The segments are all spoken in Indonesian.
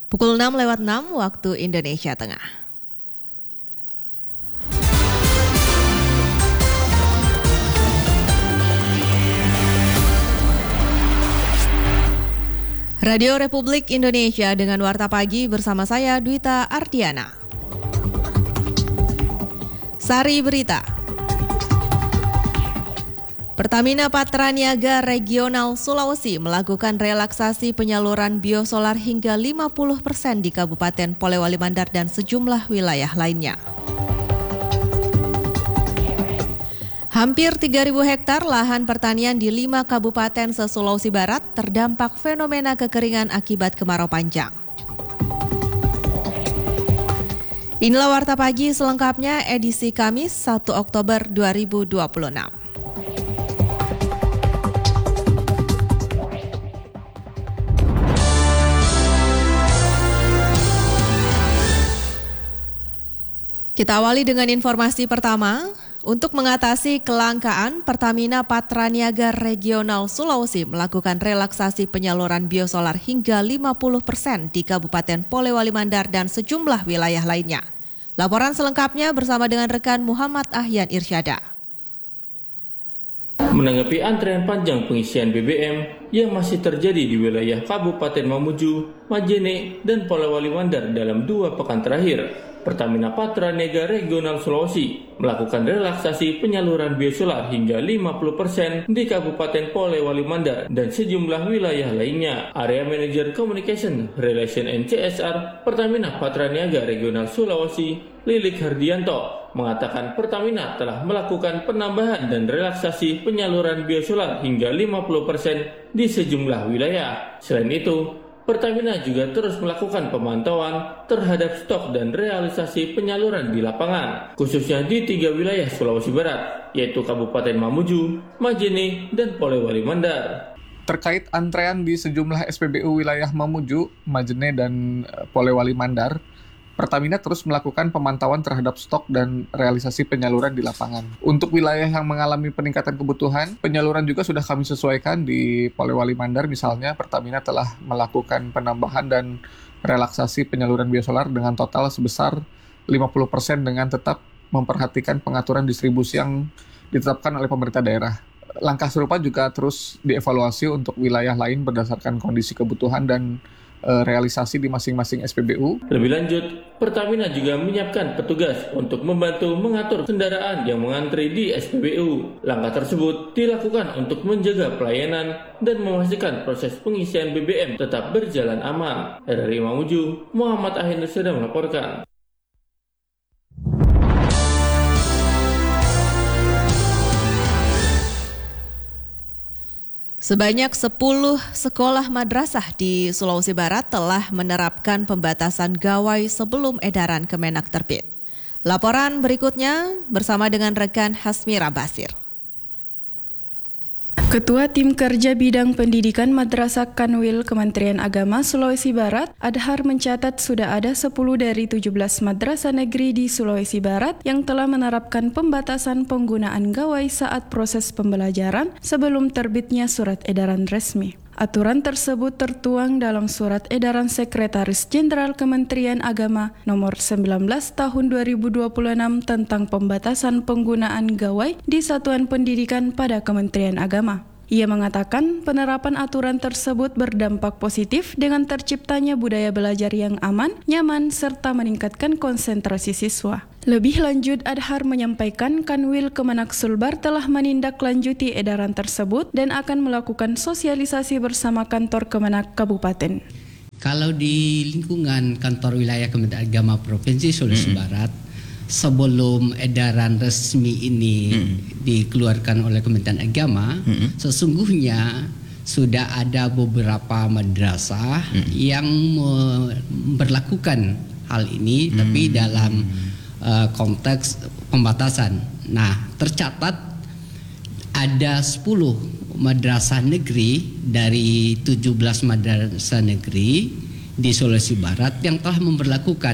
Pukul 6:06 waktu Indonesia Tengah. Radio Republik Indonesia dengan Warta Pagi bersama saya Dwita Ardiana. Sari Berita. Pertamina Patraniaga Regional Sulawesi melakukan relaksasi penyaluran biosolar hingga 50% di Kabupaten Polewali Mandar dan sejumlah wilayah lainnya. Hampir 3.000 hektar lahan pertanian di 5 kabupaten se-Sulawesi Barat terdampak fenomena kekeringan akibat kemarau panjang. Inilah Warta Pagi selengkapnya edisi Kamis 1 Oktober 2026. Kita awali dengan informasi pertama. Untuk mengatasi kelangkaan, Pertamina Patraniaga Regional Sulawesi melakukan relaksasi penyaluran biosolar hingga 50% di Kabupaten Polewali Mandar dan sejumlah wilayah lainnya. Laporan selengkapnya bersama dengan rekan Muhammad Ahyan Irsyada. Menanggapi antrean panjang pengisian BBM yang masih terjadi di wilayah Kabupaten Mamuju, Majene, dan Polewali Mandar dalam 2 pekan terakhir, Pertamina Patraniaga Regional Sulawesi melakukan relaksasi penyaluran biosolar hingga 50% di Kabupaten Polewali Mandar dan sejumlah wilayah lainnya. Area Manager Communication, Relation and CSR Pertamina Patraniaga Regional Sulawesi, Lilik Hardianto, mengatakan Pertamina telah melakukan penambahan dan relaksasi penyaluran biosolar hingga 50% di sejumlah wilayah. Selain itu, Pertamina juga terus melakukan pemantauan terhadap stok dan realisasi penyaluran di lapangan, khususnya di 3 wilayah Sulawesi Barat, yaitu Kabupaten Mamuju, Majene, dan Polewali Mandar. Terkait antrean di sejumlah SPBU wilayah Mamuju, Majene, dan Polewali Mandar, Pertamina terus melakukan pemantauan terhadap stok dan realisasi penyaluran di lapangan. Untuk wilayah yang mengalami peningkatan kebutuhan, penyaluran juga sudah kami sesuaikan. Di Polewali Mandar misalnya, Pertamina telah melakukan penambahan dan relaksasi penyaluran biosolar dengan total sebesar 50% dengan tetap memperhatikan pengaturan distribusi yang ditetapkan oleh pemerintah daerah. Langkah serupa juga terus dievaluasi untuk wilayah lain berdasarkan kondisi kebutuhan dan realisasi di masing-masing SPBU. Lebih lanjut, Pertamina juga menyiapkan petugas untuk membantu mengatur kendaraan yang mengantri di SPBU. Langkah tersebut dilakukan untuk menjaga pelayanan dan memastikan proses pengisian BBM tetap berjalan aman. RRI Mamuju, Muhammad Ahyan Irsyada melaporkan. Sebanyak 10 sekolah madrasah di Sulawesi Barat telah menerapkan pembatasan gawai sebelum edaran Kemenak terbit. Laporan berikutnya bersama dengan rekan Hasmira Basir. Ketua Tim Kerja Bidang Pendidikan Madrasah Kanwil Kementerian Agama Sulawesi Barat, Adhar mencatat sudah ada 10 dari 17 madrasah negeri di Sulawesi Barat yang telah menerapkan pembatasan penggunaan gawai saat proses pembelajaran sebelum terbitnya surat edaran resmi. Aturan tersebut tertuang dalam Surat Edaran Sekretaris Jenderal Kementerian Agama Nomor 19 Tahun 2026 tentang pembatasan penggunaan gawai di satuan pendidikan pada Kementerian Agama. Ia mengatakan penerapan aturan tersebut berdampak positif dengan terciptanya budaya belajar yang aman, nyaman, serta meningkatkan konsentrasi siswa. Lebih lanjut, Adhar menyampaikan Kanwil Kemenak Sulbar telah menindaklanjuti edaran tersebut dan akan melakukan sosialisasi bersama kantor Kemenak Kabupaten. Kalau di lingkungan kantor wilayah Kementerian Agama Provinsi Sulawesi Barat, sebelum edaran resmi ini dikeluarkan oleh Kementerian Agama, sesungguhnya sudah ada beberapa madrasah yang memperlakukan hal ini, tapi dalam konteks pembatasan. Nah, tercatat ada 10 madrasah negeri dari 17 madrasah negeri di Sulawesi Barat yang telah memperlakukan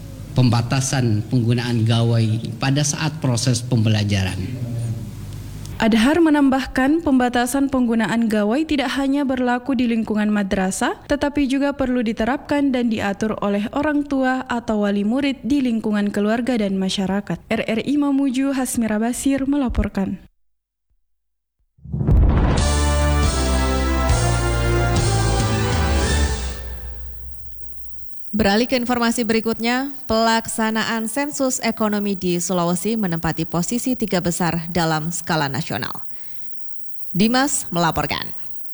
pembatasan penggunaan gawai pada saat proses pembelajaran. Adhar menambahkan pembatasan penggunaan gawai tidak hanya berlaku di lingkungan madrasah, tetapi juga perlu diterapkan dan diatur oleh orang tua atau wali murid di lingkungan keluarga dan masyarakat. RRI Mamuju, Hasmira Basir melaporkan. Beralih ke informasi berikutnya, pelaksanaan sensus ekonomi di Sulawesi menempati posisi 3 besar dalam skala nasional. Dimas melaporkan.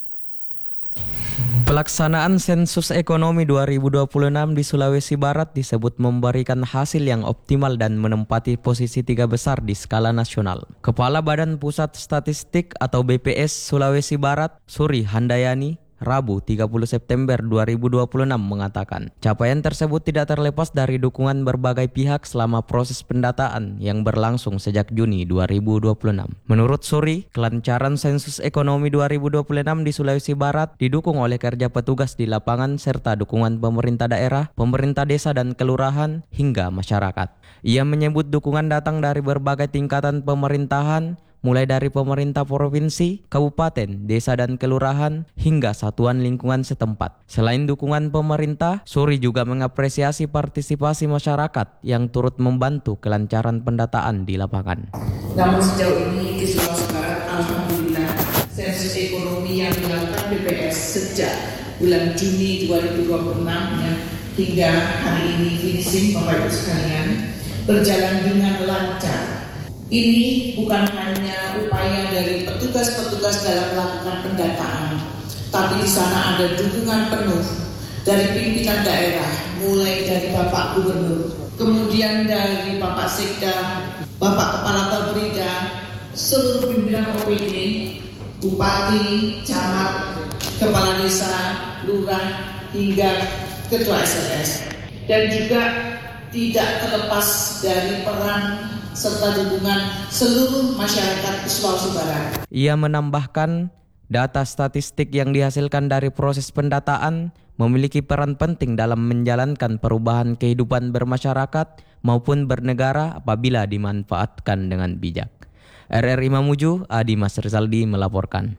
Pelaksanaan sensus ekonomi 2026 di Sulawesi Barat disebut memberikan hasil yang optimal dan menempati posisi 3 besar di skala nasional. Kepala Badan Pusat Statistik atau BPS Sulawesi Barat, Suri Handayani, Rabu 30 September 2026 mengatakan, capaian tersebut tidak terlepas dari dukungan berbagai pihak selama proses pendataan yang berlangsung sejak Juni 2026. Menurut Suri, kelancaran sensus ekonomi 2026 di Sulawesi Barat didukung oleh kerja petugas di lapangan serta dukungan pemerintah daerah, pemerintah desa dan kelurahan hingga masyarakat. Ia menyebut dukungan datang dari berbagai tingkatan pemerintahan, mulai dari pemerintah provinsi, kabupaten, desa dan kelurahan, hingga satuan lingkungan setempat. Selain dukungan pemerintah, Suri juga mengapresiasi partisipasi masyarakat yang turut membantu kelancaran pendataan di lapangan. Namun sejauh ini di Sulawesi Barat, alhamdulillah, sensus ekonomi yang dilakukan BPS sejak bulan Juni 2026 hingga hari ini finishing, Bapak Ibu sekalian, berjalan dengan lancar. Ini bukan hanya upaya dari petugas-petugas dalam melakukan pendataan, tapi di sana ada dukungan penuh dari pimpinan daerah, mulai dari Bapak Gubernur, kemudian dari Bapak Sekda, Bapak Kepala Babrida, seluruh pimpinan OPD, Bupati, Camat, Kepala Desa, Lurah, hingga Ketua SLS. Dan juga tidak terlepas dari peran serta dukungan seluruh masyarakat Sulawesi Barat. Ia menambahkan, data statistik yang dihasilkan dari proses pendataan memiliki peran penting dalam menjalankan perubahan kehidupan bermasyarakat maupun bernegara apabila dimanfaatkan dengan bijak. RRI Mamuju, Adi Mas Rizaldi melaporkan.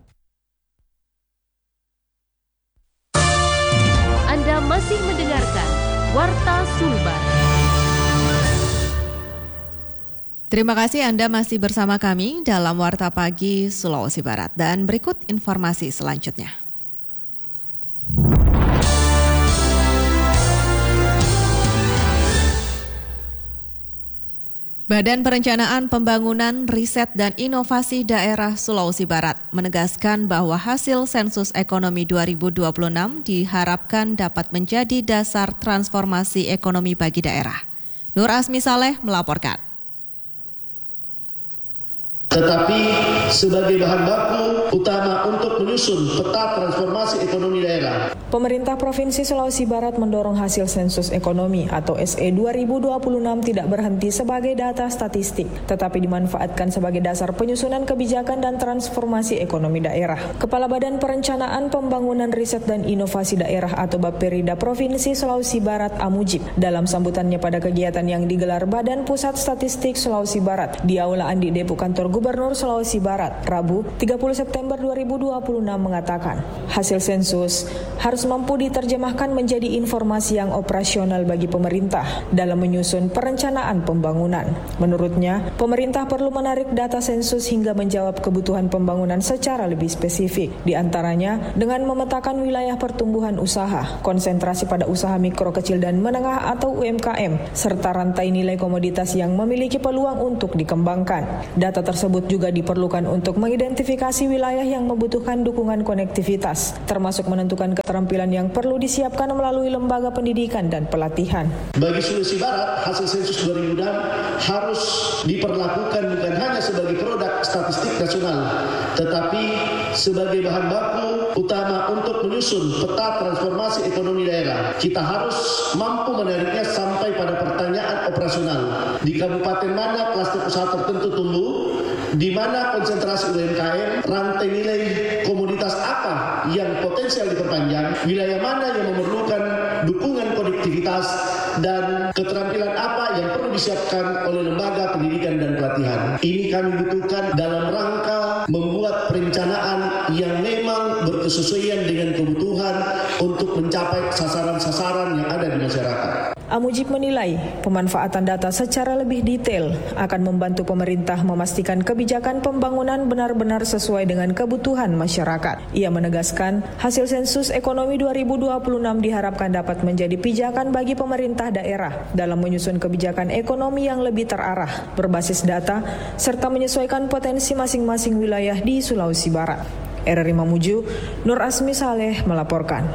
Anda masih mendengarkan Warta Sulbar. Terima kasih Anda masih bersama kami dalam Warta Pagi Sulawesi Barat. Dan berikut informasi selanjutnya. Badan Perencanaan Pembangunan, Riset dan Inovasi Daerah Sulawesi Barat menegaskan bahwa hasil sensus ekonomi 2026 diharapkan dapat menjadi dasar transformasi ekonomi bagi daerah. Nur Asmi Saleh melaporkan. Tetapi sebagai bahan baku utama untuk menyusun peta transformasi ekonomi daerah. Pemerintah Provinsi Sulawesi Barat mendorong hasil sensus ekonomi atau SE 2026 tidak berhenti sebagai data statistik, tetapi dimanfaatkan sebagai dasar penyusunan kebijakan dan transformasi ekonomi daerah. Kepala Badan Perencanaan Pembangunan Riset dan Inovasi Daerah atau Bapperida Provinsi Sulawesi Barat Amujib dalam sambutannya pada kegiatan yang digelar Badan Pusat Statistik Sulawesi Barat di Aula Andi Depo Kantor Gubernur Sulawesi Barat, Rabu 30 September 2026 mengatakan, hasil sensus harus mampu diterjemahkan menjadi informasi yang operasional bagi pemerintah dalam menyusun perencanaan pembangunan. Menurutnya, pemerintah perlu menarik data sensus hingga menjawab kebutuhan pembangunan secara lebih spesifik, di antaranya dengan memetakan wilayah pertumbuhan usaha, konsentrasi pada usaha mikro, kecil, dan menengah atau UMKM, serta rantai nilai komoditas yang memiliki peluang untuk dikembangkan. Data tersebut juga diperlukan untuk mengidentifikasi wilayah yang membutuhkan dukungan konektivitas, termasuk menentukan keterampilan yang perlu disiapkan melalui lembaga pendidikan dan pelatihan. Bagi Sulawesi Barat, hasil sensus 2006 harus diperlakukan bukan hanya sebagai produk statistik nasional, tetapi sebagai bahan baku utama untuk menyusun peta transformasi ekonomi daerah. Kita harus mampu menariknya sampai pada pertanyaan operasional. Di kabupaten mana klaster usaha tertentu tumbuh, di mana konsentrasi UMKM, rantai nilai komoditas apa yang potensial diperpanjang, wilayah mana yang memerlukan dukungan konektivitas, dan keterampilan apa yang perlu disiapkan oleh lembaga pendidikan dan pelatihan. Ini kami butuhkan dalam rangka membuat perencanaan yang memang berkesesuaian dengan kebutuhan untuk mencapai sasaran-sasaran yang ada di masyarakat. Amujib menilai pemanfaatan data secara lebih detail akan membantu pemerintah memastikan kebijakan pembangunan benar-benar sesuai dengan kebutuhan masyarakat. Ia menegaskan hasil sensus ekonomi 2026 diharapkan dapat menjadi pijakan bagi pemerintah daerah dalam menyusun kebijakan ekonomi yang lebih terarah, berbasis data, serta menyesuaikan potensi masing-masing wilayah di Sulawesi Barat. RRI Mamuju, Nur Asmi Saleh melaporkan.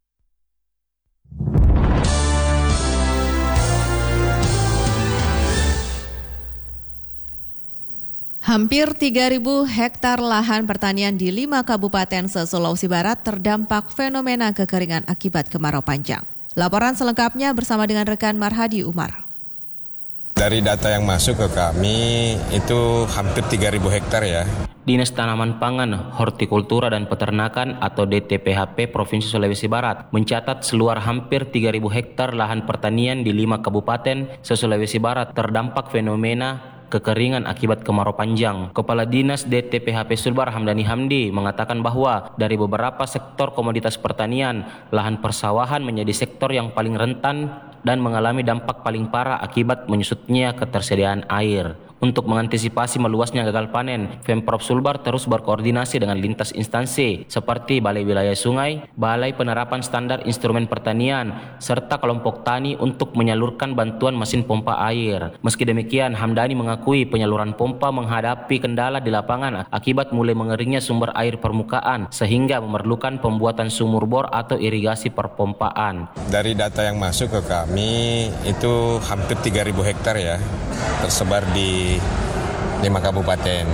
Hampir 3.000 hektar lahan pertanian di 5 kabupaten se-Sulawesi Barat terdampak fenomena kekeringan akibat kemarau panjang. Laporan selengkapnya bersama dengan rekan Marhadi Umar. Dari data yang masuk ke kami itu hampir 3.000 hektar ya. Dinas Tanaman Pangan, Hortikultura dan Peternakan atau DTPHP Provinsi Sulawesi Barat mencatat seluar hampir 3.000 hektar lahan pertanian di 5 kabupaten se-Sulawesi Barat terdampak fenomena kekeringan akibat kemarau panjang. Kepala Dinas DTPHP Sulbar Hamdani Hamdi mengatakan bahwa dari beberapa sektor komoditas pertanian, lahan persawahan menjadi sektor yang paling rentan dan mengalami dampak paling parah akibat menyusutnya ketersediaan air. Untuk mengantisipasi meluasnya gagal panen, Pemprov Sulbar terus berkoordinasi dengan lintas instansi seperti Balai Wilayah Sungai, Balai Penerapan Standar Instrumen Pertanian, serta kelompok tani untuk menyalurkan bantuan mesin pompa air. Meski demikian, Hamdani mengakui penyaluran pompa menghadapi kendala di lapangan akibat mulai mengeringnya sumber air permukaan sehingga memerlukan pembuatan sumur bor atau irigasi perpompaan. Dari data yang masuk ke kami itu hampir 3.000 hektar ya, tersebar di 5 kabupaten.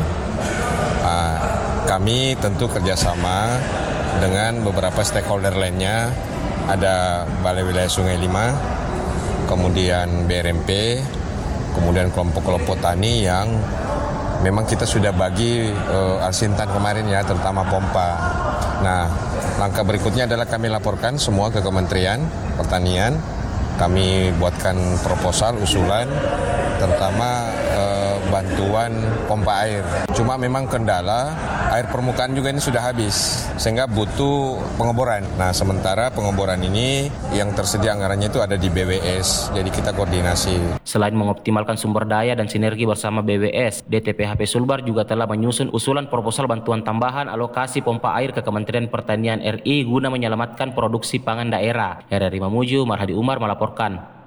Kami tentu kerjasama dengan beberapa stakeholder lainnya, ada Balai Wilayah Sungai 5, kemudian BRMP, kemudian kelompok-kelompok tani yang memang kita sudah bagi Alsintan kemarin ya, terutama pompa. Nah, langkah berikutnya adalah kami laporkan semua ke Kementerian Pertanian. Kami buatkan proposal, usulan, terutama bantuan pompa air. Cuma memang kendala, air permukaan juga ini sudah habis, sehingga butuh pengeboran. Nah, sementara pengeboran ini yang tersedia anggarannya itu ada di BWS, jadi kita koordinasi. Selain mengoptimalkan sumber daya dan sinergi bersama BWS, DTPHP Sulbar juga telah menyusun usulan proposal bantuan tambahan alokasi pompa air ke Kementerian Pertanian RI guna menyelamatkan produksi pangan daerah. RRI Mamuju, Marhadi Umar melaporkan.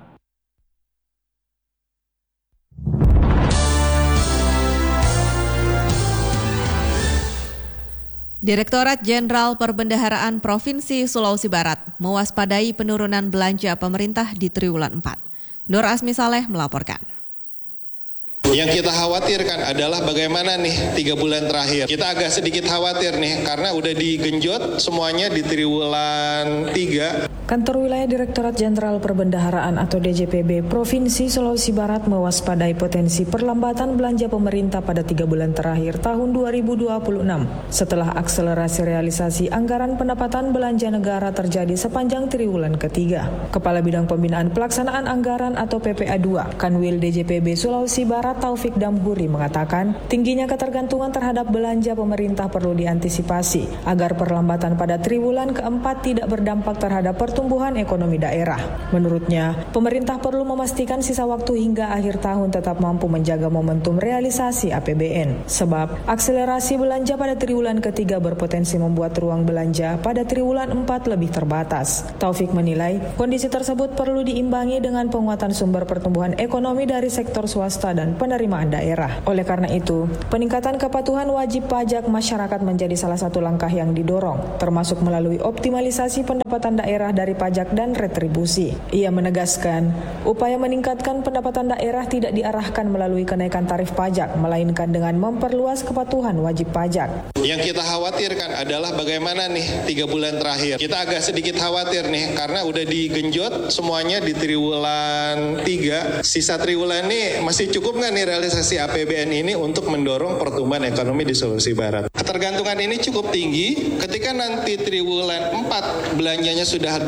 Direktorat Jenderal Perbendaharaan Provinsi Sulawesi Barat mewaspadai penurunan belanja pemerintah di triwulan 4. Nur Asmi Saleh melaporkan. Yang kita khawatirkan adalah bagaimana nih 3 bulan terakhir. Kita agak sedikit khawatir nih karena udah digenjot semuanya di triwulan 3. Kantor Wilayah Direktorat Jenderal Perbendaharaan atau DJPB Provinsi Sulawesi Barat mewaspadai potensi perlambatan belanja pemerintah pada 3 bulan terakhir tahun 2026 setelah akselerasi realisasi anggaran pendapatan belanja negara terjadi sepanjang triwulan ketiga. Kepala Bidang Pembinaan Pelaksanaan Anggaran atau PPA 2 Kanwil DJPB Sulawesi Barat Taufik Damhuri mengatakan tingginya ketergantungan terhadap belanja pemerintah perlu diantisipasi agar perlambatan pada triwulan keempat tidak berdampak terhadap pertumbuhan ekonomi daerah. Menurutnya, pemerintah perlu memastikan sisa waktu hingga akhir tahun tetap mampu menjaga momentum realisasi APBN. Sebab, akselerasi belanja pada triwulan ketiga berpotensi membuat ruang belanja pada triwulan 4 lebih terbatas. Taufik menilai, kondisi tersebut perlu diimbangi dengan penguatan sumber pertumbuhan ekonomi dari sektor swasta dan penerimaan daerah. Oleh karena itu, peningkatan kepatuhan wajib pajak masyarakat menjadi salah satu langkah yang didorong, termasuk melalui optimalisasi pendapatan daerah dari pajak dan retribusi. Ia menegaskan, upaya meningkatkan pendapatan daerah tidak diarahkan melalui kenaikan tarif pajak, melainkan dengan memperluas kepatuhan wajib pajak. Yang kita khawatirkan adalah bagaimana nih 3 bulan terakhir. Kita agak sedikit khawatir nih karena udah digenjot semuanya di triwulan 3. Sisa triwulan ini masih cukup nggak nih realisasi APBN ini untuk mendorong pertumbuhan ekonomi di Sulawesi Barat. Ketergantungan ini cukup tinggi ketika nanti triwulan 4 belanjanya sudah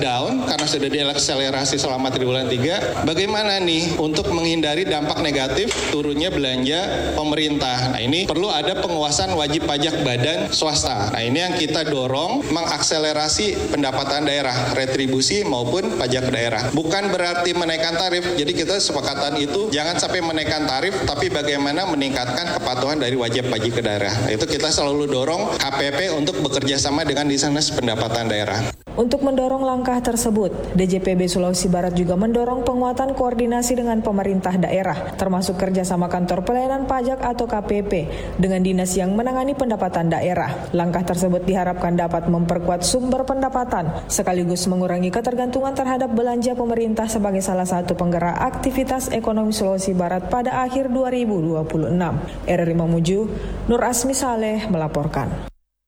down karena sudah diakselerasi selama triwulan 3. Bagaimana nih untuk menghindari dampak negatif turunnya belanja pemerintah? Nah, ini perlu ada penguasaan wajib pajak badan swasta. Nah, ini yang kita dorong, mengakselerasi pendapatan daerah, retribusi maupun pajak daerah. Bukan berarti menaikkan tarif. Jadi kita sepakatan itu jangan sampai menaikkan tarif, tapi bagaimana meningkatkan kepatuhan dari wajib pajak ke daerah. Nah, itu kita selalu dorong KPP untuk bekerja sama dengan Dinas Pendapatan Daerah. Untuk mendorong langkah tersebut, DJPB Sulawesi Barat juga mendorong penguatan koordinasi dengan pemerintah daerah, termasuk kerjasama kantor pelayanan pajak atau KPP dengan dinas yang menangani pendapatan daerah. Langkah tersebut diharapkan dapat memperkuat sumber pendapatan, sekaligus mengurangi ketergantungan terhadap belanja pemerintah sebagai salah satu penggerak aktivitas ekonomi Sulawesi Barat pada akhir 2026. RRI Mamuju, Nur Asmi Saleh melaporkan.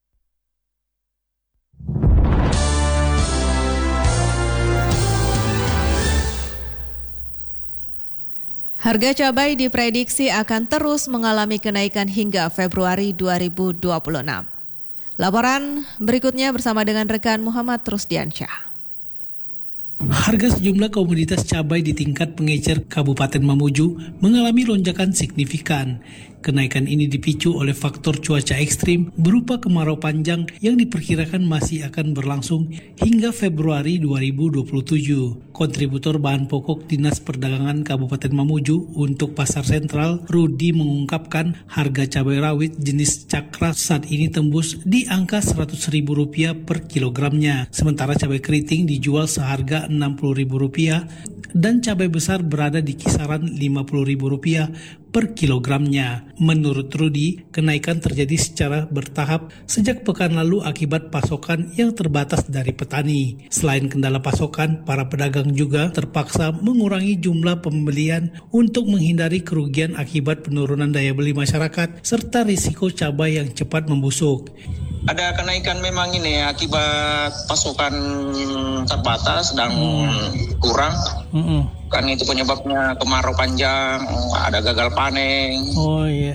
Harga cabai diprediksi akan terus mengalami kenaikan hingga Februari 2026. Laporan berikutnya bersama dengan rekan Muhammad Rusdiansyah. Harga sejumlah komoditas cabai di tingkat pengecer Kabupaten Mamuju mengalami lonjakan signifikan. Kenaikan ini dipicu oleh faktor cuaca ekstrim berupa kemarau panjang yang diperkirakan masih akan berlangsung hingga Februari 2027. Kontributor bahan pokok Dinas Perdagangan Kabupaten Mamuju untuk Pasar Sentral, Rudi, mengungkapkan harga cabai rawit jenis cakra saat ini tembus di angka Rp100.000 per kilogramnya. Sementara cabai keriting dijual seharga Rp60.000 dan cabai besar berada di kisaran Rp50.000 per kilogramnya. Menurut Rudi, kenaikan terjadi secara bertahap sejak pekan lalu akibat pasokan yang terbatas dari petani. Selain kendala pasokan, para pedagang juga terpaksa mengurangi jumlah pembelian untuk menghindari kerugian akibat penurunan daya beli masyarakat serta risiko cabai yang cepat membusuk. Ada kenaikan memang ini akibat pasokan terbatas dan kurang. Kan itu penyebabnya kemarau panjang, ada gagal panen. Oh iya.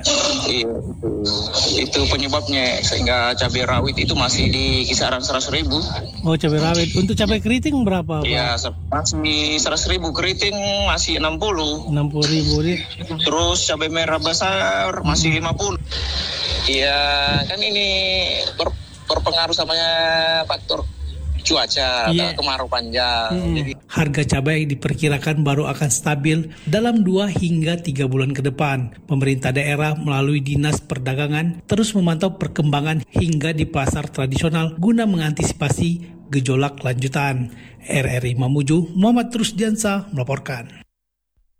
Itu penyebabnya sehingga cabai rawit itu masih di kisaran 100.000. Oh, cabai rawit. Untuk cabai keriting berapa, Pak? Iya, masih 100.000, keriting masih 60. 60.000. Terus cabai merah besar masih 50. Iya, kan ini berpengaruh sama faktor cuaca, kemarau panjang. Jadi harga cabai diperkirakan baru akan stabil dalam 2 hingga 3 bulan ke depan. Pemerintah daerah melalui Dinas Perdagangan terus memantau perkembangan hingga di pasar tradisional guna mengantisipasi gejolak lanjutan. RRI Mamuju, Muhammad Rusdiansyah melaporkan.